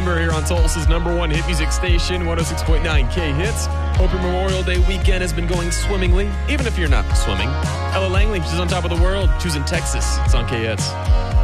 December here on Tulsa's #1 hit music station, 106.9 K Hits. Hope your Memorial Day weekend has been going swimmingly, even if you're not swimming. Ella Langley, she's on top of the world. She's in Texas. It's on K Hits.